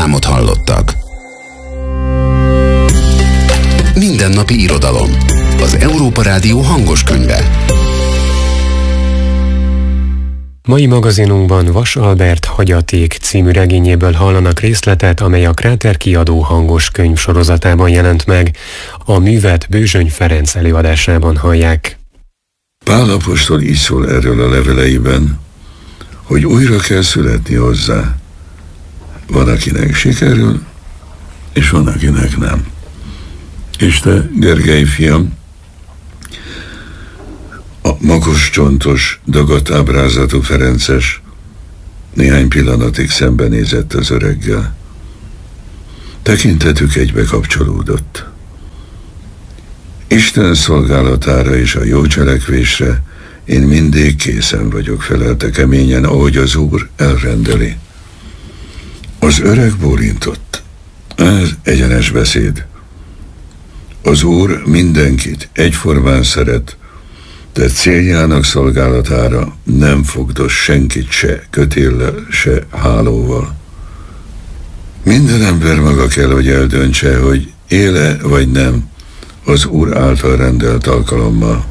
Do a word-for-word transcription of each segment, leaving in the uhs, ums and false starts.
számot hallottak. Mindennapi irodalom. Az Európa Rádió hangos könyve. Mai magazinunkban Vas Albert Hagyaték című regényéből hallanak részletet, amely a Kráter kiadó hangos könyv sorozatában jelent meg. A művet Bőzsöny Ferenc előadásában hallják. Pál apostol így szól erről a leveleiben, hogy újra kell születni hozzá. Van, akinek sikerül, és van, akinek nem. És te, Gergely fiam, a makos csontos, dagadt ábrázatú Ferences néhány pillanatig szembenézett az öreggel. Tekintetük egybe kapcsolódott. Isten szolgálatára és a jó cselekvésre én mindig készen vagyok, felelte keményen, ahogy az Úr elrendeli. Az öreg bólintott. Ez egyenes beszéd. Az Úr mindenkit egyformán szeret, de céljának szolgálatára nem fogdos senkit se kötéllel, se hálóval. Minden ember maga kell, hogy eldöntse, hogy éle vagy nem az Úr által rendelt alkalommal.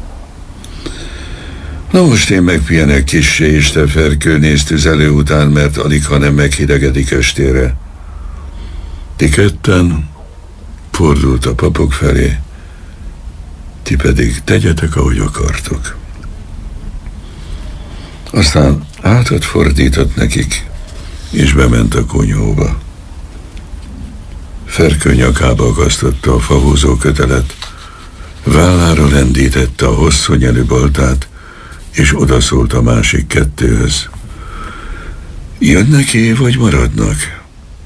Na most én megpihenek kissé, és te, Ferkő, néz tüzelő után, mert alig, ha nem meghidegedik estére. Ti ketten, fordult a papok felé, ti pedig tegyetek, ahogy akartok. Aztán hátat fordított nekik, és bement a kunyhóba. Ferkő nyakába akasztotta a favózó kötelet, vállára lendítette a hosszú nyelű baltát, és odaszólt a másik kettőhöz. Jönnek ki, vagy maradnak?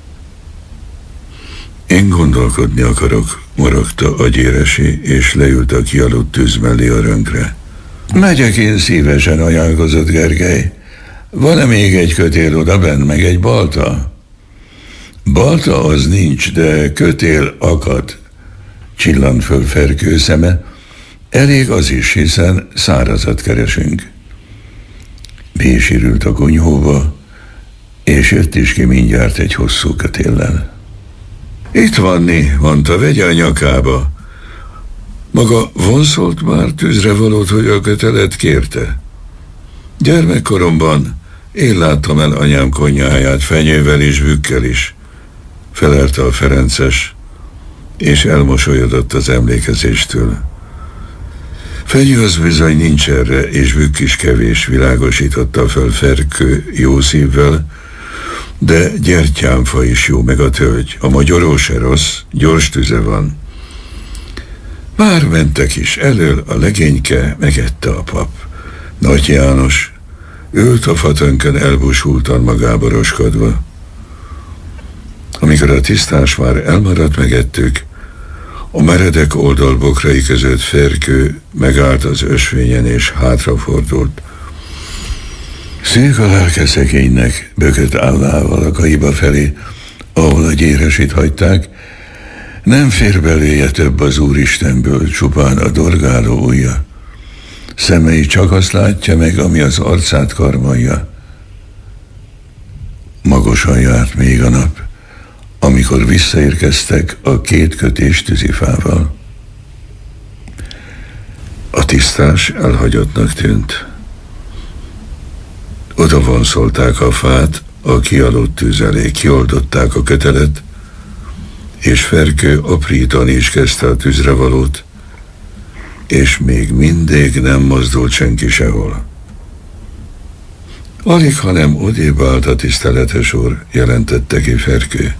Én gondolkodni akarok, morogta agyéresi, és leült a kialudt tűz mellé a rönkre. Megyek én szívesen, ajánlkozott Gergely. Van-e még egy kötél odabenn, meg egy balta? Balta az nincs, de kötél akad, csillant föl Ferkő szeme. Elég az is, hiszen szárazat keresünk. Bésírült a kunyhóba, és jött is ki mindjárt egy hosszú kötéllel. Itt vanni, mondta, vegye a nyakába. Maga vonszolt már tűzrevalót, hogy a kötelet kérte? Gyermekkoromban én láttam el anyám konyháját fenyővel és bükkel is, felelte a Ferences, és elmosolyodott az emlékezéstől. Fenyő az bizony nincs erre, és bükk is kevés, világosította fel Ferkő jó szívvel, de gyertyámfa is jó, meg a tölgy. A magyaró se rossz, gyors tüze van. Már mentek is, elől a legényke megette a pap. Nagy János ült a fatönkön elbúsultan magába roskodva. Amikor a tisztás már elmaradt, megettük, a meredek oldalbokrai között Ferkő megállt az ösvényen és hátrafordult. Szék a lelke szegénynek, bökött állával a kaiba felé, ahol a gyéresit hagyták. Nem fér beléje több az Úristenből, csupán a dorgáló ujja. Szemei csak azt látja meg, ami az arcát karmolja. Magosan járt még a nap, amikor visszaérkeztek a két kötés tűzifával. A tisztás elhagyottnak tűnt. Oda vonszolták a fát, a kialudt tűz elé, kioldották a kötelet, és Ferkő aprítani is kezdte a tűzrevalót, és még mindig nem mozdult senki sehol. Alig, hanem odébb állt a tiszteletes úr, jelentette ki Ferkő.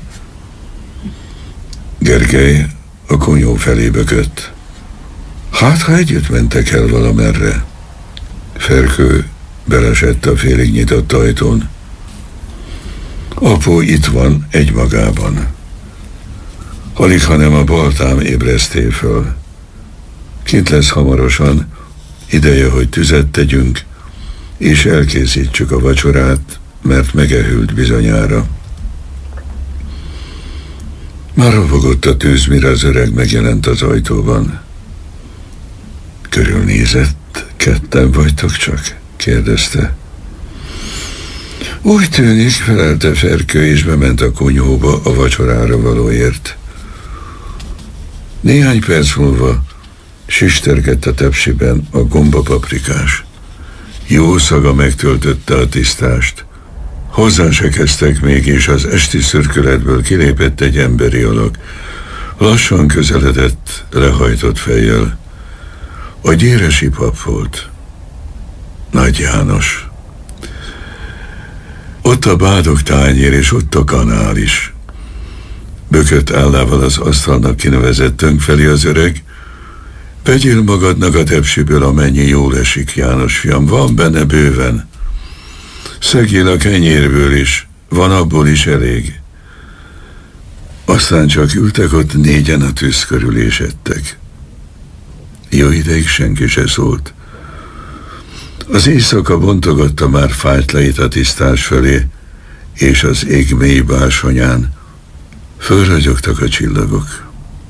Gergely a kunyhó felé bökött. Hát, ha együtt mentek el valamerre. Ferkő belesett a félig nyitott ajtón. Apu itt van, egymagában. Alig, hanem a baltám ébreszté föl. Kint lesz hamarosan, ideje, hogy tüzet tegyünk, és elkészítsük a vacsorát, mert megehült bizonyára. Már rovogott a tűz, mire az öreg megjelent az ajtóban. Körülnézett, ketten vagytok csak? Kérdezte. Úgy tűnik, felelte Ferkő, és bement a kunyhóba a vacsorára valóért. Néhány perc múlva sistergett a tepsiben a gombapaprikás. Jó szaga megtöltötte a tisztást. Hozzá se kezdtek még, és az esti szürkületből kilépett egy emberi alak. Lassan közeledett, lehajtott fejjel. A gyéresi pap volt. Nagy János. Ott a bádog tányér, és ott a kanál is. Bökött állával az asztalnak kinevezett tönk felé az öreg. Vegyél magadnak a tepsiből, amennyi jól esik, János fiam, van benne bőven. Szedjél a kenyérből is, van abból is elég. Aztán csak ültek ott négyen a tűz körül és ettek. Jó ideig senki se szólt. Az éjszaka bontogatta már fájtlait a tisztás felé, és az ég mély bársonyán fölragyogtak a csillagok.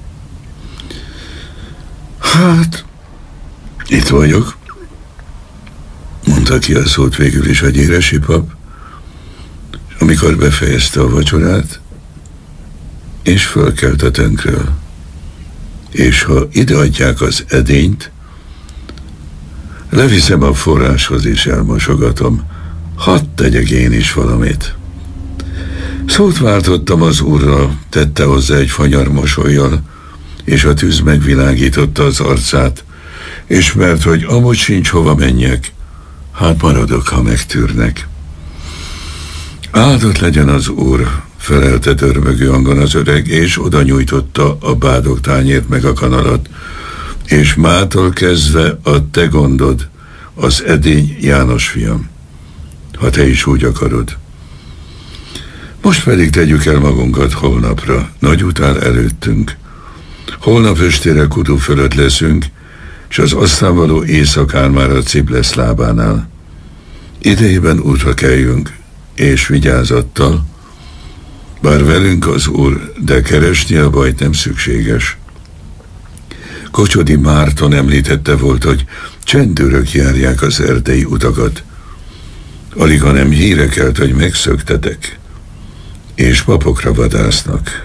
Hát, itt vagyok, mondta ki a szót végül is a gyéresi pap, amikor befejezte a vacsorát, és fölkelt a tönkről. És ha ideadják az edényt, leviszem a forráshoz és elmosogatom, hadd tegyek én is valamit. Szót váltottam az úrral, tette hozzá egy fanyar mosollyal, és a tűz megvilágította az arcát, és mert hogy amúgy sincs hova menjek, hát maradok, ha megtűrnek. Áldott legyen az úr, felelte dörmögő hangon az öreg, és oda nyújtotta a bádog tányért meg a kanalat, és mától kezdve a te gondod, az edény, János fiam, ha te is úgy akarod. Most pedig tegyük el magunkat holnapra, nagy utál előttünk. Holnap estére Kudu fölött leszünk, és az aztán való éjszakán már a Ciblesz lábánál. Idejében útra kelljünk, és vigyázattal, bár velünk az úr, de keresni a bajt nem szükséges. Kocsodi Márton említette volt, hogy csendőrök járják az erdei utakat. Alig, hanem híre kelt, hogy megszöktetek, és papokra vadásznak.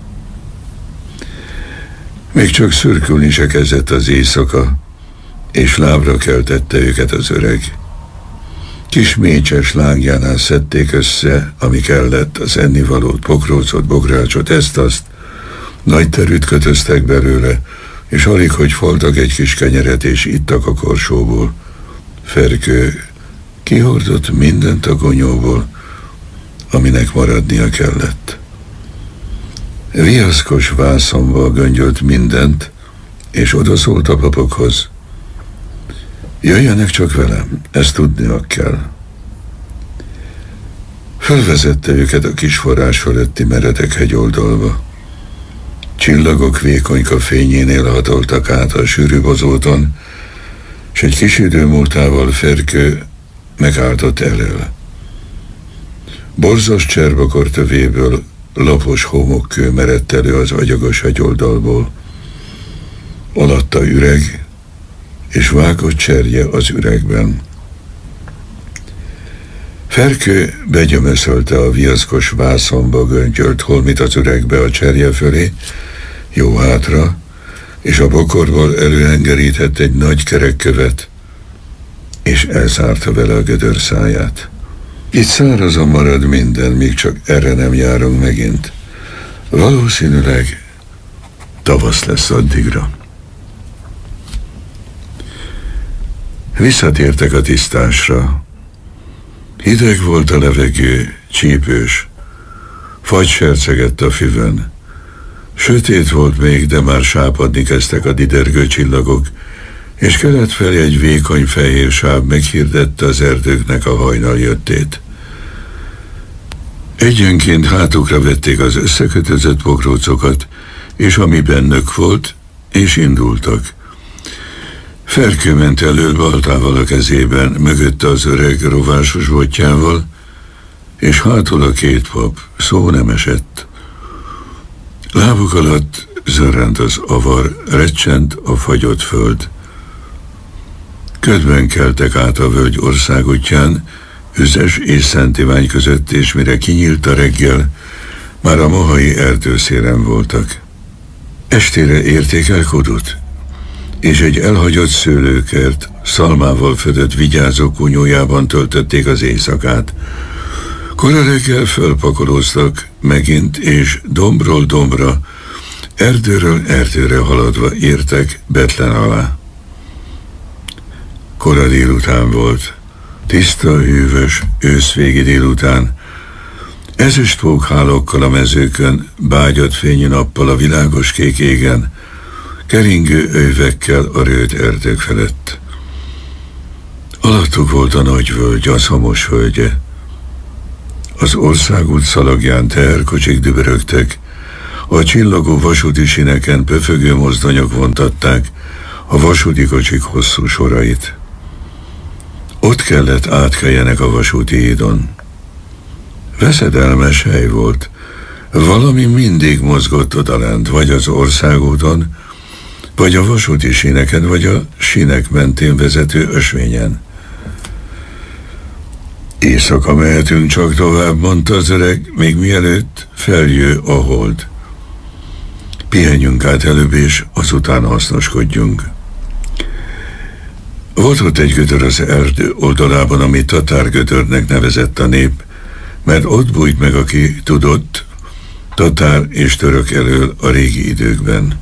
Még csak szürkülni se kezdett az éjszaka, és lábra keltette őket az öreg. Kis mécses lángjánál szedték össze, ami kellett, az ennivalót, pokrócot, bográcsot, ezt-azt. Nagy terűt kötöztek belőle, és alig, hogy foltak egy kis kenyeret, és ittak a korsóból. Ferkő kihordott mindent a gonyóból, aminek maradnia kellett. Viaszkos vászonba göngyölt mindent, és odaszólt a papokhoz. Jöjjenek csak velem, ezt tudniak kell. Felvezette őket a kis forrás fölötti meredek hegyoldalba. Csillagok vékonyka fényénél hatoltak át a sűrű bozóton, s egy kis idő múltával Ferkő megálltott elől. Borzas cserbakor tövéből lapos homokkő merett elő az agyagos hegyoldalból. Alatta üreg, és vágott cserje az üregben. Ferkő begyömöszölte a viaszkos vászonba göngyölt holmit az üregbe a cserje fölé, jó hátra, és a bokorból előhengerített egy nagy kerekkövet, és elzárta vele a gödör száját. Itt szárazon marad minden, míg csak erre nem járunk megint. Valószínűleg tavasz lesz addigra. Visszatértek a tisztásra. Hideg volt a levegő, csípős. Fagy sercegett a füvön. Sötét volt még, de már sápadni kezdtek a didergő csillagok, és kelet felé egy vékony fehér sáv meghirdette az erdőknek a hajnal jöttét. Egyenként hátukra vették az összekötözött pokrócokat, és ami bennük volt, és indultak. Ferkő ment elől baltával a kezében, mögötte az öreg rovásos botjával, és hátul a két pap, szó nem esett. Lábuk alatt zörrent az avar, recsent a fagyott föld. Ködben keltek át a völgy országútján, Üzes és Szent Ivány között, és mire kinyílt a reggel, már a mohai erdőszélen voltak. Estére érték el Kodut, és egy elhagyott szőlőkert, szalmával fedett vigyázó kunyójában töltötték az éjszakát. Kora reggel fölpakolóztak megint, és dombról dombra, erdőről erdőre haladva értek Betlen alá. Kora délután volt, tiszta, hűvös, őszvégi délután, ezüst pókhálókkal a mezőkön, bágyat fényű nappal a világos kék égen, keringő övekkel a rőt erdők felett. Alattuk volt a nagy völgy, az Hamos völgye. Az országút szalagján teherkocsik dübörögtek, a csillagó vasúti sineken pöfögő mozdonyok vontatták a vasúti kocsik hosszú sorait. Ott kellett átkeljenek a vasúti hídon. Veszedelmes hely volt, valami mindig mozgott odalent, vagy az országúton, vagy a vasúti sineken, vagy a sinek mentén vezető ösvényen. Éjszaka mehetünk csak tovább, mondta az öreg, még mielőtt feljő a hold. Pihenjünk át előbb, és azután hasznoskodjunk. Volt ott egy gödör az erdő oldalában, amit tatárgödörnek nevezett a nép, mert ott bújt meg, aki tudott, tatár és török elől a régi időkben.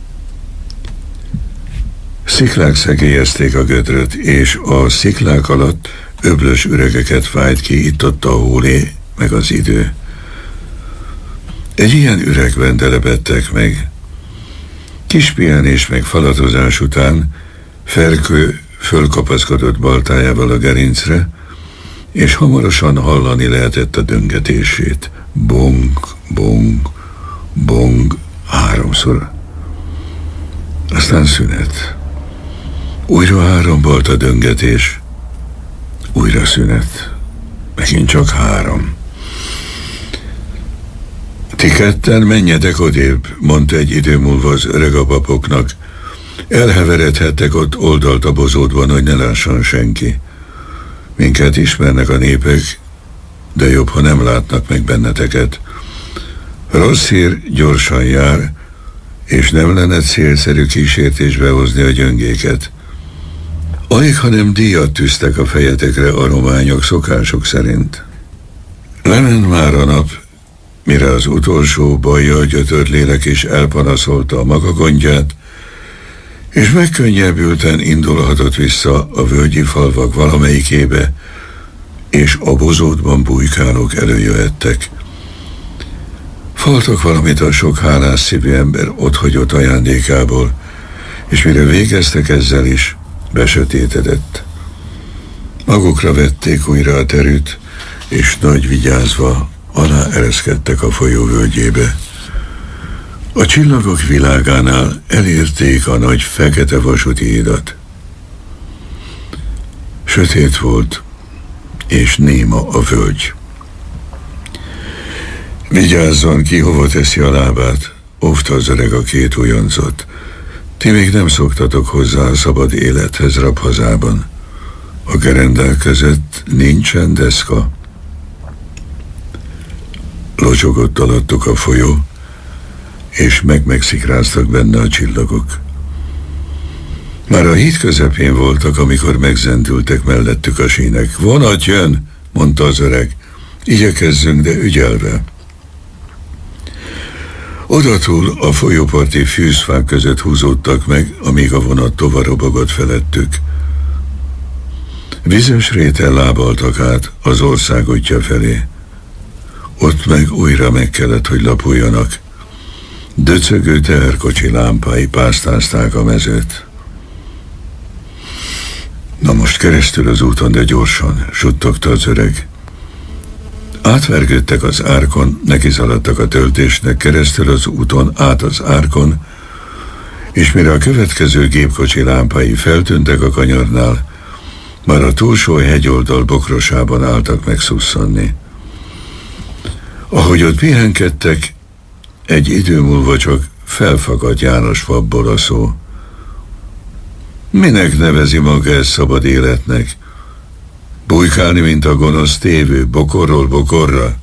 Sziklák szegélyezték a gödröt, és a sziklák alatt öblös üregeket fájt ki, itt-ott a hólé, meg az idő. Egy ilyen üregben telepedtek meg. Kis pihenés meg falatozás után Ferkő fölkapaszkodott baltájával a gerincre, és hamarosan hallani lehetett a döngetését. Bong, bong, bong, háromszor. Aztán szünet. Újra három volt a döngetés, újra szünet. Megint csak három. Ti ketten menjetek odébb, mondta egy idő múlva az öreg a papoknak. Elheveredhettek ott oldalt a bozótban, hogy ne lásson senki. Minket ismernek a népek, de jobb, ha nem látnak meg benneteket. Rossz hír gyorsan jár, és nem lenne célszerű kísértésbe hozni a gyöngéket. Alig, ha nem díjat tűztek a fejetekre a rományok szokások szerint. Lement már a nap, mire az utolsó bajjal gyötört lélek is elpanaszolta a maga gondját, és megkönnyebbülten indulhatott vissza a völgyi falvak valamelyikébe, és a bozótban bujkálók előjöhettek. Faltak valamit a sok hálás szívű ember otthagyott ajándékából, és mire végeztek ezzel is, besötétedett. Magukra vették újra a terüt, és nagy vigyázva alá ereszkedtek a folyó völgyébe. A csillagok világánál elérték a nagy fekete vasúti hidat. Sötét volt, és néma a völgy. Vigyázzon ki, hova teszi a lábát, óvta az öreg a két újoncot. Ti még nem szoktatok hozzá a szabad élethez rabhazában. A gerendák között nincsen deszka. Locsogott alattuk a folyó, és meg-megszikráztak benne a csillagok. Már a híd közepén voltak, amikor megzendültek mellettük a sínek. Vonat jön, mondta az öreg. Igyekezzünk, de ügyelve. Odatúl a folyóparti fűzfák között húzódtak meg, amíg a vonat tovarobogott felettük. Vizes réten lábaltak át az ország útja felé. Ott meg újra meg kellett, hogy lapuljanak. Döcögő teherkocsi lámpái pásztázták a mezőt. Na most keresztül az úton, de gyorsan, suttogta az öreg. Átvergődtek az árkon, nekiszaladtak a töltésnek, keresztül az úton, át az árkon, és mire a következő gépkocsi lámpái feltűntek a kanyarnál, már a túlsó hegyoldal bokrosában álltak megszusszanni. Ahogy ott pihenkedtek, egy idő múlva csak felfakadt János Fabból a szó. Minek nevezi maga ezt szabad életnek? Bujkálni, mint a gonosz tévő, bokorról bokorra?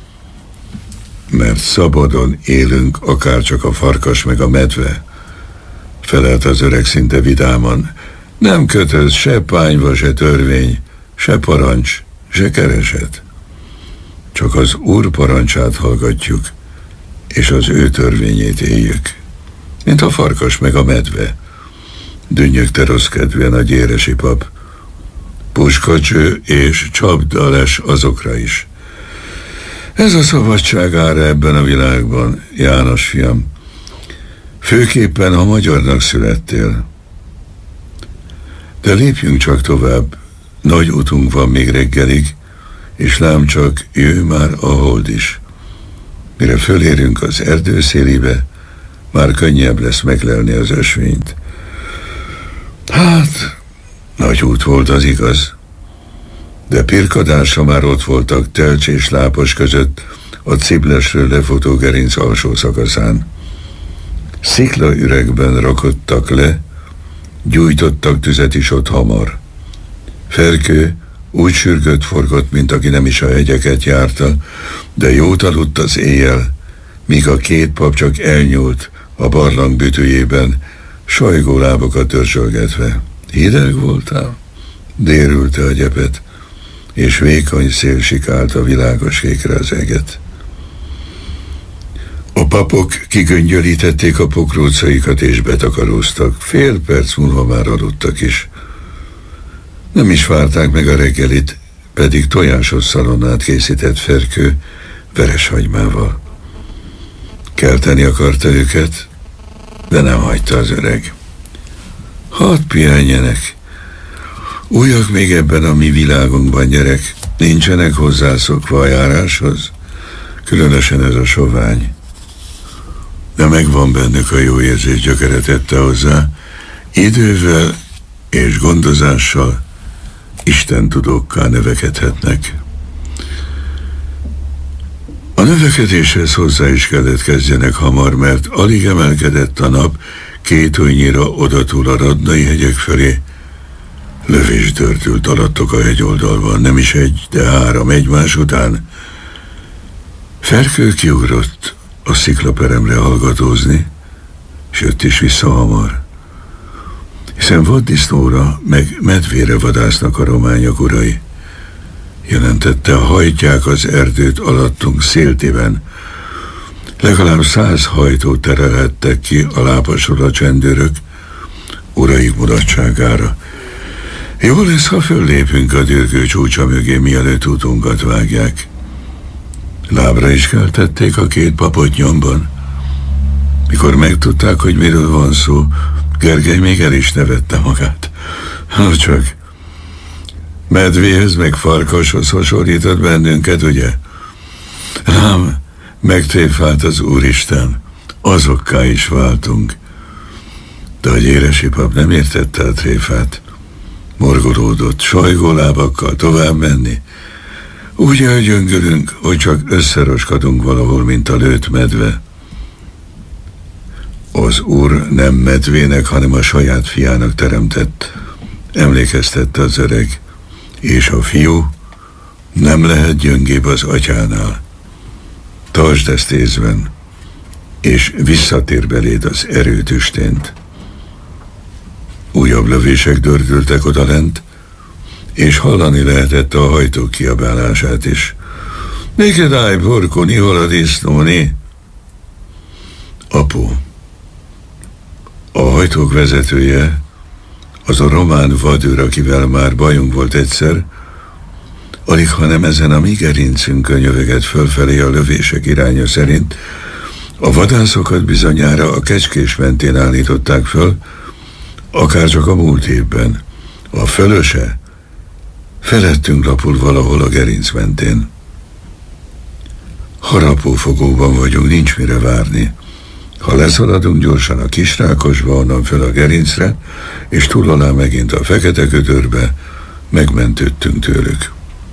Mert szabadon élünk, akárcsak a farkas meg a medve, felelt az öreg szinte vidáman. Nem kötöz se pányva, se törvény, se parancs, se kereset. Csak az Úr parancsát hallgatjuk, és az ő törvényét éljük. Mint a farkas meg a medve, dünnyögte rosszkedvűen a gyéresi pap. Puskacső és csapda les azokra is. Ez a szabadság ára ebben a világban, János fiam. Főképpen, ha magyarnak születtél. De lépjünk csak tovább. Nagy utunk van még reggelig, és lám csak jöjj már a hold is. Mire fölérünk az erdő szélébe, már könnyebb lesz meglelni az ösvényt. Hát, nagy út volt, az igaz. De pirkadásra már ott voltak Telcs és Lápos között, a Ciblesről lefutó gerinc alsó szakaszán. Sziklaüregben rakodtak le, gyújtottak tüzet is ott hamar. Ferkő úgy sürgött forgott, mint aki nem is a hegyeket járta, de jót aludt az éjjel, míg a két pap csak elnyúlt a barlang bütőjében, sajgó lábokat törzsölgetve. Hideg voltál? Dérülte a gyepet, és vékony szél sikált a világos kékre az eget. A papok kigöngyölítették a pokrócaikat és betakaróztak. Fél perc múlva már aludtak is. Nem is várták meg a reggelit, pedig tojásos szalonnát készített Ferkő vereshagymával. Kelteni akarta őket, de nem hagyta az öreg. Hadd pihenjenek. Újak még ebben a mi világunkban, gyerek. Nincsenek hozzászokva a járáshoz, különösen ez a sovány. De megvan bennük a jó érzés, gyökere tette hozzá. Idővel és gondozással Isten tudókká növekedhetnek. A növekedéshez hozzá is kellett kezdjenek hamar, mert alig emelkedett a nap két ujjnyira odatúl a Radnai hegyek felé. Lövés dördült alattok a hegyoldalban, nem is egy, de három egymás után. Ferkő kiugrott a sziklaperemre hallgatózni, s jött is vissza hamar. Hiszen vaddisznóra meg medvére vadásznak a rományok urai. Jelentette, hajtják az erdőt alattunk széltében. Legalább száz hajtót terelhettek ki a lápasról a csendőrök uraik mulatságára. Jó lesz, ha föllépünk a dürgő csúcsa mögé, mielőtt útunkat vágják. Lábra is keltették a két papot nyomban. Mikor megtudták, hogy miről van szó, Gergely még el is nevette magát. Ha csak medvéhez meg farkashoz hasonlított bennünket, ugye? Lám, megtréfált az Úristen, azokká is váltunk. De a gyéresi pap nem értette a tréfát. Morgolódott, sajgó lábakkal tovább menni. Úgy elgyöngölünk, hogy csak összeroskadunk valahol, mint a lőtt medve. Az Úr nem medvének, hanem a saját fiának teremtett, emlékeztette az öreg, és a fiú nem lehet gyöngébb az atyánál. Tartsd ezt észben, és visszatér beléd az erőtüstént. Újabb lövések dördültek odalent, és hallani lehetett a hajtók kiabálását is. Neked állj, borkoni, hol a disznóni? Apu, a hajtók vezetője, az a román vadőr, akivel már bajunk volt egyszer, alig ha nem ezen a mi gerincünkön jövöget fölfelé a lövések iránya szerint, a vadászokat bizonyára a Kecskés mentén állították föl, akárcsak a múlt évben. A fölöse felettünk lapul valahol a gerinc mentén. Harapófogóban vagyunk, nincs mire várni. Ha leszaladunk gyorsan a Kisrákosba, onnan föl a gerincre, és túl alá megint a Fekete Gödörbe, megmentődtünk tőlük.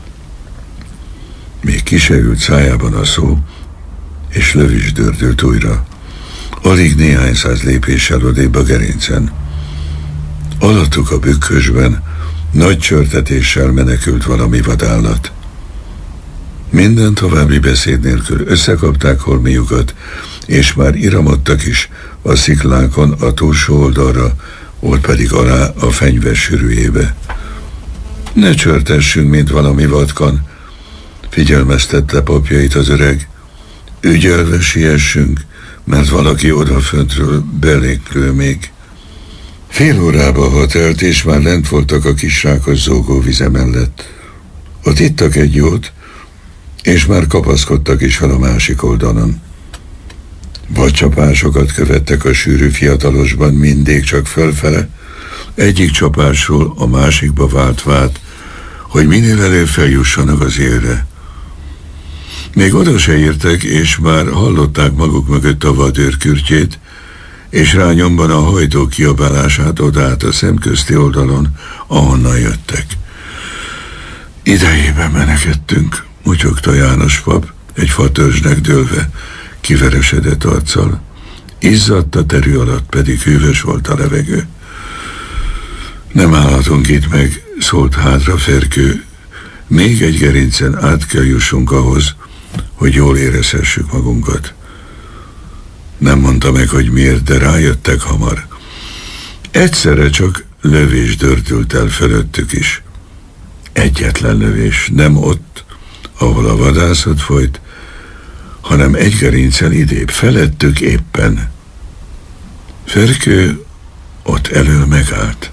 Még ki se ült szájában a szó, és lövés dördült újra. Alig néhány száz lépéssel odébb a gerincen. Alattuk a bükkösben Nagy csörtetéssel menekült valami vadállat. Minden további beszéd nélkül összekapták holmiukat, és már iramodtak is a sziklákon a túlsó oldalra, ott pedig alá a fenyves sűrűjébe. Ne csörtessünk, mint valami vadkan, figyelmeztette papjait az öreg. Ügyelve siessünk, mert valaki odaföntről beléklő még. Fél órába hatelt, és már lent voltak a kis rákos zógó vize mellett. Ott ittak egy jót, és már kapaszkodtak is fel a másik oldalon. Vadcsapásokat követtek a sűrű fiatalosban, mindig csak fölfele, egyik csapásról a másikba váltvát, hogy minél előbb feljussanak az élre. Még oda se értek, és már hallották maguk mögött a vadőr kürtjét, és rányomban a hajtó kiabálását odát a szemközti oldalon, ahonnan jöttek. Idejében menekedtünk, mutyogta János pap, egy fatörzsnek dőlve, kiveresedett arccal. Izzadt a terű alatt, pedig hűvös volt a levegő. Nem állhatunk itt meg, szólt hátra Ferkő. Még egy gerincen át kell jussunk ahhoz, hogy jól érezhessük magunkat. Nem mondta meg, hogy miért, de rájöttek hamar. Egyszerre csak lövés dördült el fölöttük is. Egyetlen lövés, nem ott, ahol a vadászat folyt, hanem egy gerincen idébb, felettük éppen. Ferkő ott elől megállt.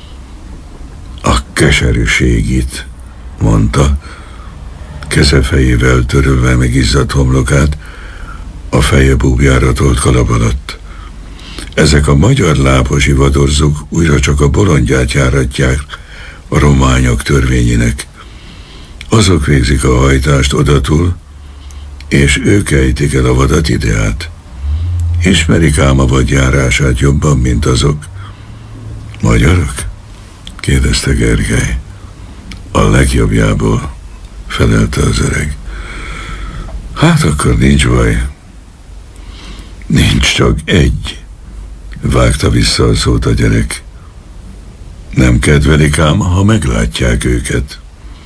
A keserűségit, mondta, kezefejével törölve megizzadt homlokát, a feje búbjára tolt kalap alatt. Ezek a magyar lábos ivadorzók újra csak a bolondját járatják a rományok törvényének. Azok végzik a hajtást odatul, és ők ejtik el a vadat ideát. Ismerik ám a vadjárását jobban, mint azok. Magyarok? Kérdezte Gergely. A legjobbjából, felelte az öreg. Hát akkor nincs baj. Nincs csak egy, vágta vissza a szót a gyerek. Nem kedvelik ám, ha meglátják őket.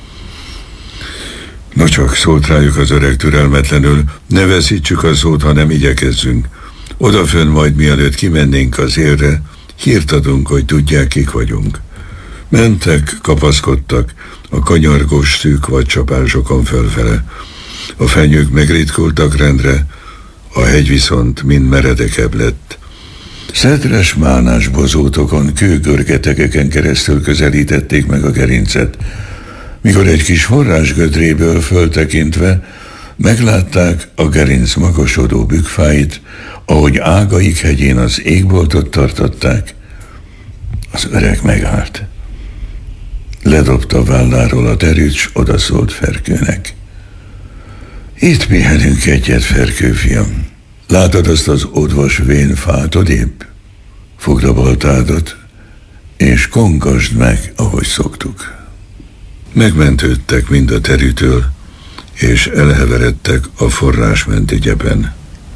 No csak, szólt rájuk az öreg türelmetlenül, ne veszítsük a szót, hanem igyekezzünk. Odafönn majd mielőtt kimennénk az élre, hírt adunk, hogy tudják, kik vagyunk. Mentek, kapaszkodtak a kanyargós szűk vadcsapásokon fölfele. A fenyők megritkultak rendre, a hegy viszont mind meredekebb lett. Szedres málnás bozótokon, kőgörgetegeken keresztül közelítették meg a gerincet, mikor egy kis forrásgödréből föltekintve meglátták a gerinc magasodó bükkfáit, ahogy ágaik hegyén az égboltot tartották. Az öreg megállt. Ledobta válláról a terűt, s odaszólt Ferkőnek. Itt pihenünk egyet, Ferkő fiam. Látod azt az odvas vén fát odébb? Fogd a baltádat, és kongasd meg, ahogy szoktuk. Megmentődtek mind a terűtől, és elheveredtek a forrásmenti gyeben.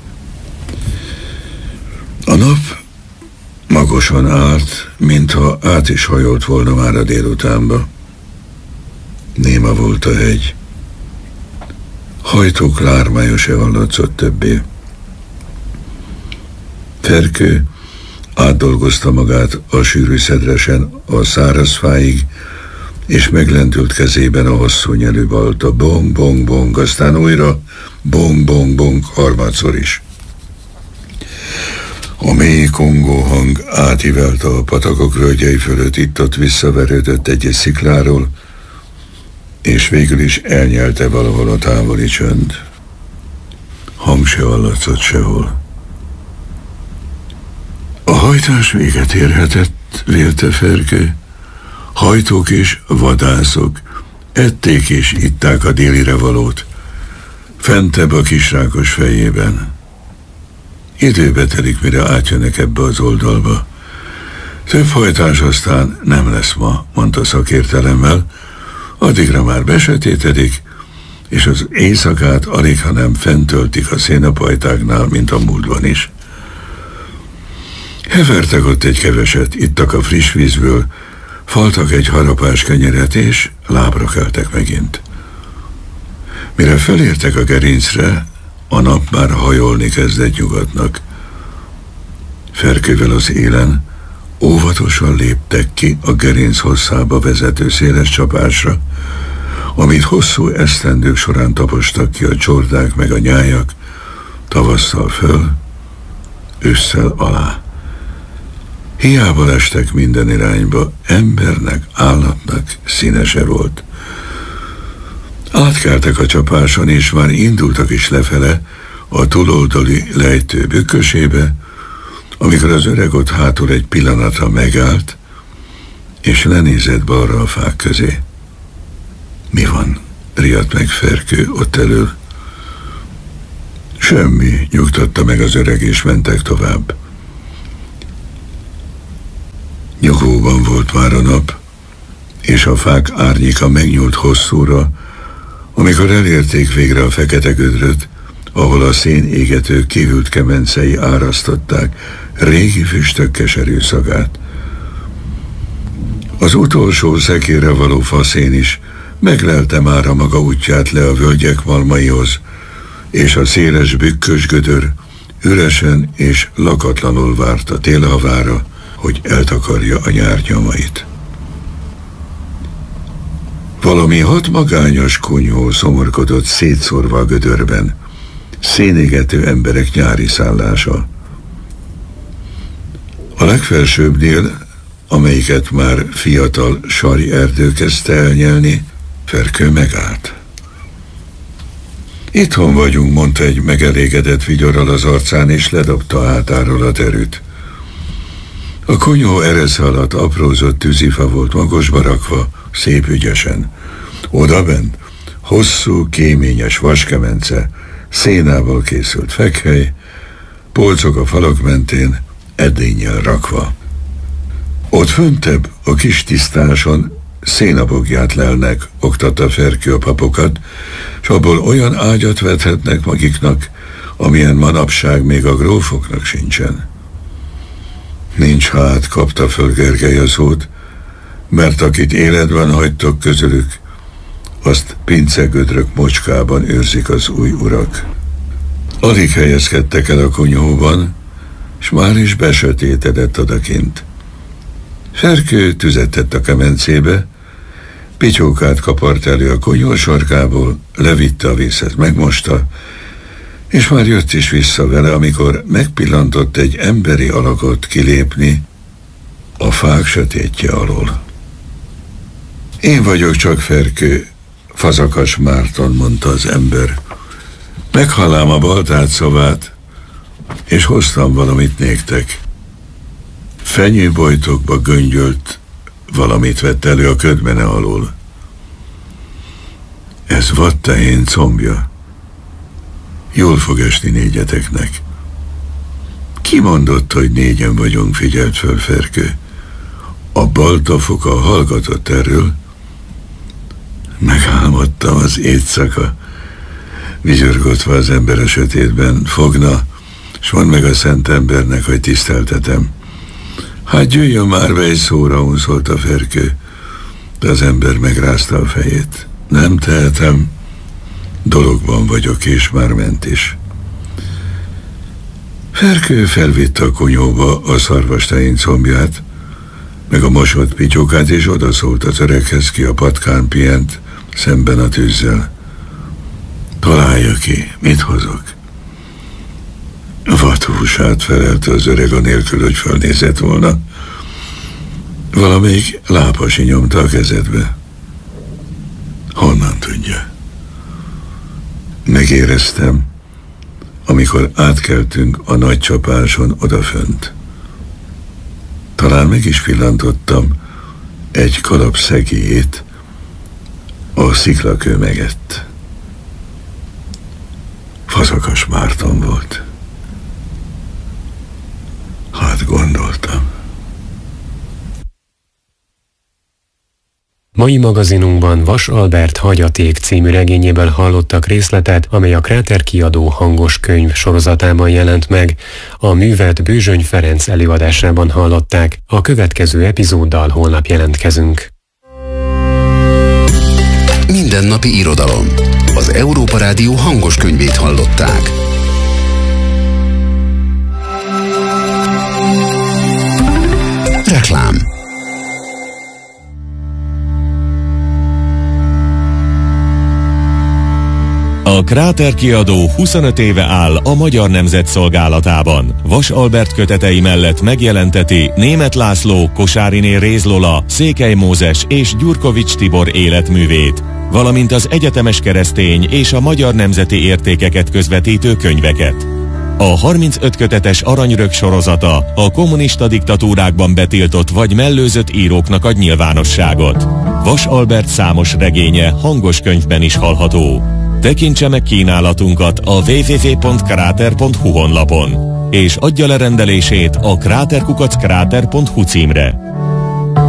A nap magosan állt, mintha át is hajolt volna már a délutánba. Néma volt a hegy. Hajtók lármája se hallatszott többé. Ferkő átdolgozta magát a sűrű szedresen a száraz fáig, és meglendült kezében a hosszú nyelű balta, bong, bong, bong, aztán újra bong, bong, bong, harmadszor is. A mély kongó hang átívelte a patakok völgyei fölött, itt-ott visszaverődött egy szikláról, és végül is elnyelte valahol a távoli csönd. Hang se hallatszott sehol. A hajtás véget érhetett, vélte Ferkő. Hajtók és vadászok ették és itták a délire valót, fentebb a kisrákos fejében. Időbe telik, mire átjönnek ebbe az oldalba. Több hajtás aztán nem lesz ma, mondta szakértelemmel, addigra már besötétedik, és az éjszakát alig, hanem fentöltik a szénapajtáknál, mint a múltban is. Hevertek ott egy keveset, ittak a friss vízből, Faltak egy harapás kenyeret, és lábra keltek megint. Mire felértek a gerincre, a nap már hajolni kezdett nyugatnak. Ferkővel az élen óvatosan léptek ki a gerinc hosszába vezető széles csapásra, amit hosszú esztendők során tapostak ki a csordák meg a nyájak, tavasszal föl, ősszel alá. Hiába lestek minden irányba, embernek, állatnak színese volt. Átkeltek a csapáson, és már indultak is lefele a túloldali lejtő bükkösébe, amikor az öreg ott hátul egy pillanatra megállt, és lenézett balra a fák közé. Mi van? Riadt meg Ferkő ott elől. Semmi, nyugtatta meg az öreg, és mentek tovább. Nyugóban volt már a nap, és a fák árnyéka megnyúlt hosszúra, amikor elérték végre a fekete gödröt, ahol a szénégető kihűlt kemencei árasztották régi füstök keserű szagát. Az utolsó szekérre való faszén is meglelte már a maga útját le a völgyek malmaihoz, és a széles bükkös gödör üresen és lakatlanul várta télhavára, hogy eltakarja a nyár nyomait. Valami hat magányos kunyhó szomorkodott szétszórva a gödörben, szénégető emberek nyári szállása. A legfelsőbbnél, amelyiket már fiatal sarj erdő kezdte elnyelni, Ferkő megállt. Itthon vagyunk, mondta egy megelégedett vigyorral az arcán, és ledobta hátáról a derűt. A kunyhó eresze alatt aprózott tűzifa volt magosba rakva, szép ügyesen. Odabent hosszú, kéményes vaskemence, szénával készült fekhely, polcok a falak mentén, edénnyel rakva. Ott föntebb, a kis tisztáson szénabogját lelnek, oktatta Ferkő a papokat, s abból olyan ágyat vethetnek magiknak, amilyen manapság még a grófoknak sincsen. Nincs hát, kapta föl Gergely a szót, mert akit életben hagytok közülük, azt pincegödrök mocskában őrzik az új urak. Alig helyezkedtek el a kunyhóban, s már is besötétedett odakint. Ferkő tüzet tett a kemencébe, pityókát kapart elő a kunyhó sarkából, levitte a vízhez, megmosta, és már jött is vissza vele, amikor megpillantott egy emberi alakot kilépni a fák sötétje alól. Én vagyok csak, Ferkő, Fazakas Márton, mondta az ember. Meghallám a baltát szavát, és hoztam valamit néktek. Fenyőbojtokba göngyölt valamit vett elő a ködmene alól. Ez vattehén combja. Jól fog esni négyeteknek. Ki mondott, hogy négyen vagyunk, figyelt föl Ferkő. A baltafoka hallgatott erről. Megálmodtam, az éjszaka. Vigyorgotva az ember a sötétben, fogna, s mondd meg a szent embernek, hogy tiszteltetem. Hát jöjjön már be egy szóra, unszolta Ferkő, de az ember megrázta a fejét. Nem tehetem, dologban vagyok, és már ment is. Ferkő felvitte a kunyhóba a szarvastehén combját, meg a mosott pityókát, és odaszólt az öreghez, ki a patkán pihent, szemben a tűzzel. Találja ki, mit hozok? Vathúsát, felelte az öreg, anélkül, hogy fölnézett volna. Valamelyik lápasi nyomta a kezedbe. Honnan tudja? Megéreztem, amikor átkeltünk a nagy csapáson odafönt. Talán meg is pillantottam egy kalap szegélyét a sziklakő megett. Fazakas Márton volt. Hát gondoltam. Mai magazinunkban Vas Albert Hagyaték című regényéből hallottak részletet, amely a Kráter kiadó hangos könyv sorozatában jelent meg. A művet Bőzsöny Ferenc előadásában hallották. A következő epizóddal holnap jelentkezünk. Mindennapi irodalom. Az Európa Rádió hangos könyvét hallották. Reklám. A Kráter kiadó huszonöt éve áll a Magyar Nemzet szolgálatában. Vas Albert kötetei mellett megjelenteti Németh László, Kosáriné Réz Lola, Székely Mózes és Gyurkovics Tibor életművét, valamint az egyetemes keresztény és a magyar nemzeti értékeket közvetítő könyveket. A harmincöt kötetes Aranyrög sorozata a kommunista diktatúrákban betiltott vagy mellőzött íróknak ad nyilvánosságot. Vas Albert számos regénye hangos könyvben is hallható. Tekintse meg kínálatunkat a double-u double-u double-u pont kráter pont hu honlapon, és adja le rendelését a kráter kukac kráter pont hu címre.